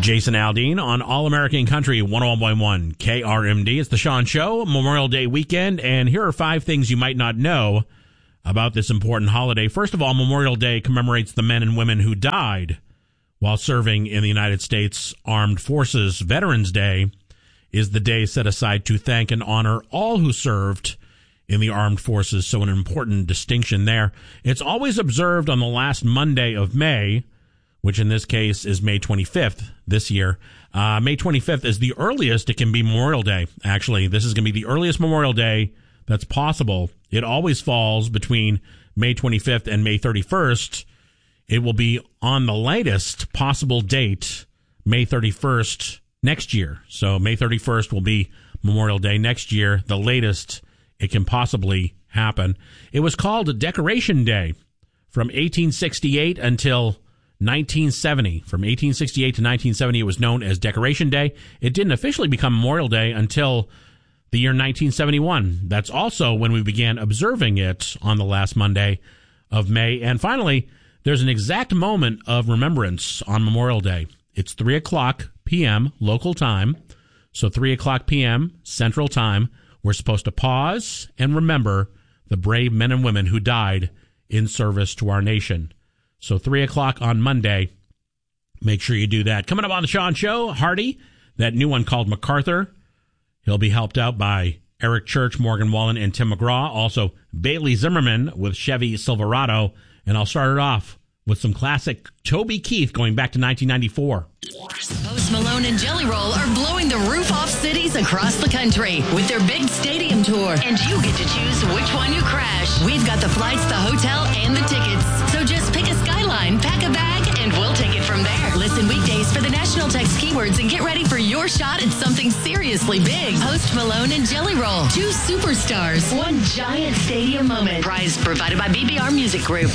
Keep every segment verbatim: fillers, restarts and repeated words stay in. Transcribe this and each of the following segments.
Jason Aldean on All American Country one oh one point one K R M D. It's the Sean Show, Memorial Day weekend, and here are five things you might not know about this important holiday. First of all, Memorial Day commemorates the men and women who died while serving in the United States Armed Forces. Veterans Day is the day set aside to thank and honor all who served in the armed forces, so an important distinction there. It's always observed on the last Monday of May, which in this case is May twenty-fifth this year. Uh, May twenty-fifth is the earliest it can be Memorial Day, actually. This is going to be the earliest Memorial Day that's possible. It always falls between May twenty-fifth and May thirty-first. It will be on the latest possible date, May thirty-first next year. So May thirty-first will be Memorial Day next year, the latest it can possibly happen. It was called a Decoration Day from eighteen sixty-eight until nineteen seventy. From eighteen sixty-eight to nineteen seventy, it was known as Decoration Day. It didn't officially become Memorial Day until the year nineteen seventy-one. That's also when we began observing it on the last Monday of May. And finally, there's an exact moment of remembrance on Memorial Day. It's three o'clock p.m. local time. So three o'clock p.m. Central Time. We're supposed to pause and remember the brave men and women who died in service to our nation. So three o'clock on Monday, make sure you do that. Coming up on the Sean Show, Hardy, that new one called MacArthur. He'll be helped out by Eric Church, Morgan Wallen, and Tim McGraw. Also, Bailey Zimmerman with Chevy Silverado. And I'll start it off with some classic Toby Keith going back to nineteen ninety-four. Post Malone and Jelly Roll are blowing the roof off cities across the country with their big stadium tour. And you get to choose which one you crash. We've got the flights, the hotel, and the tickets. So just pick a Skyline, pack a bag, and we'll take it from there. Listen weekdays for the national text keywords and get ready for your shot at something seriously big. Post Malone and Jelly Roll. Two superstars. One giant stadium moment. Prize provided by B B R Music Group.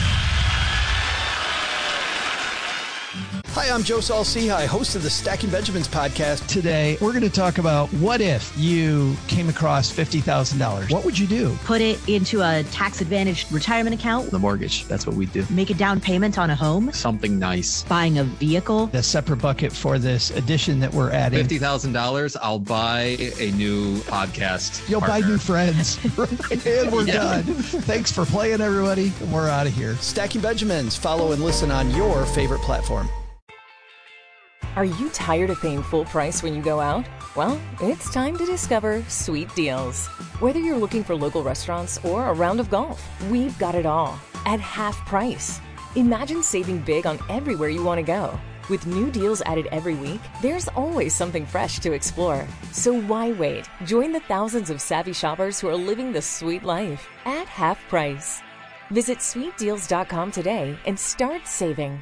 Hi, I'm Joe Saul-Sehy, host of the Stacking Benjamins podcast. Today, we're going to talk about what if you came across fifty thousand dollars. What would you do? Put it into a tax-advantaged retirement account. The mortgage, that's what we do. Make a down payment on a home. Something nice. Buying a vehicle. A separate bucket for this edition that we're adding. fifty thousand dollars, I'll buy a new podcast You'll partner. buy new friends. And we're Yeah. done. Thanks for playing, everybody. And we're out of here. Stacking Benjamins. Follow and listen on your favorite platform. Are you tired of paying full price when you go out? Well, it's time to discover Sweet Deals. Whether you're looking for local restaurants or a round of golf, we've got it all at half price. Imagine saving big on everywhere you want to go. With new deals added every week, there's always something fresh to explore. So why wait? Join the thousands of savvy shoppers who are living the sweet life at half price. Visit sweet deals dot com today and start saving.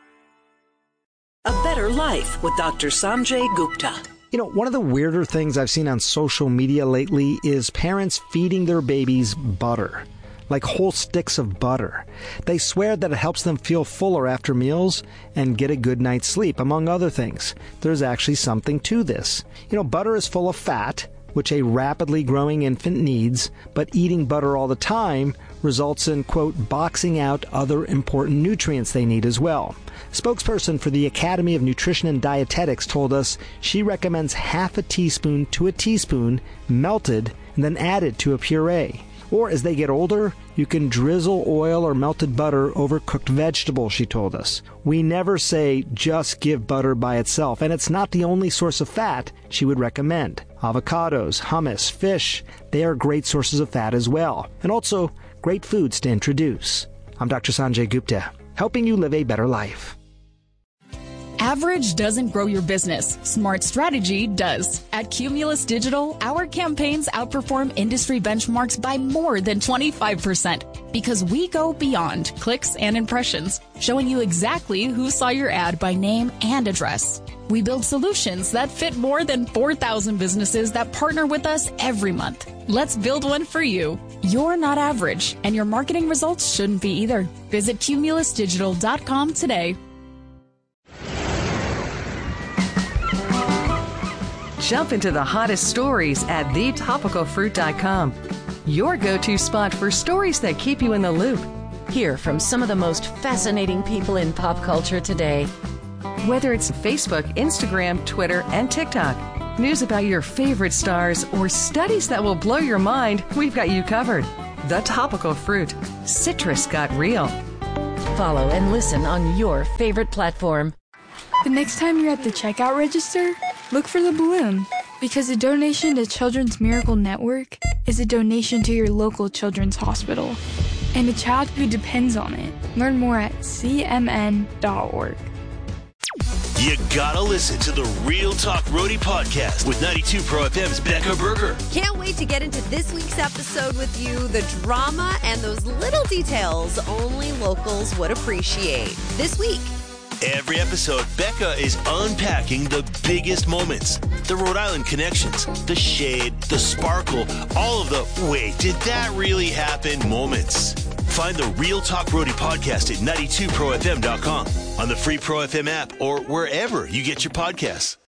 A Better Life with Doctor Sanjay Gupta. You know, one of the weirder things I've seen on social media lately is parents feeding their babies butter, like whole sticks of butter. They swear that it helps them feel fuller after meals and get a good night's sleep, among other things. There's actually something to this. You know, butter is full of fat, which a rapidly growing infant needs, but eating butter all the time results in, quote, boxing out other important nutrients they need as well. Spokesperson for the Academy of Nutrition and Dietetics told us she recommends half a teaspoon to a teaspoon melted and then added to a puree. Or as they get older, you can drizzle oil or melted butter over cooked vegetables, she told us. We never say just give butter by itself, and it's not the only source of fat she would recommend. Avocados, hummus, fish, they are great sources of fat as well, and also great foods to introduce. I'm Doctor Sanjay Gupta, helping you live a better life. Average doesn't grow your business. Smart strategy does. At Cumulus Digital, our campaigns outperform industry benchmarks by more than twenty-five percent because we go beyond clicks and impressions, showing you exactly who saw your ad by name and address. We build solutions that fit more than four thousand businesses that partner with us every month. Let's build one for you. You're not average, and your marketing results shouldn't be either. Visit cumulus digital dot com today. Jump into the hottest stories at the topical fruit dot com. Your go-to spot for stories that keep you in the loop. Hear from some of the most fascinating people in pop culture today. Whether it's Facebook, Instagram, Twitter, and TikTok, news about your favorite stars, or studies that will blow your mind, we've got you covered. The Topical Fruit. Citrus got real. Follow and listen on your favorite platform. The next time you're at the checkout register, look for the balloon, because a donation to Children's Miracle Network is a donation to your local children's hospital and a child who depends on it. Learn more at c m n dot org. You gotta listen to the Real Talk Roadie podcast with ninety-two Pro F M's Becca Berger. Can't wait to get into this week's episode with you. The drama and those little details only locals would appreciate. This week. Every episode, Becca is unpacking the biggest moments. The Rhode Island connections, the shade, the sparkle, all of the wait, did that really happen moments. Find the Real Talk Roadie podcast at ninety-two pro f m dot com, on the free Pro F M app, or wherever you get your podcasts.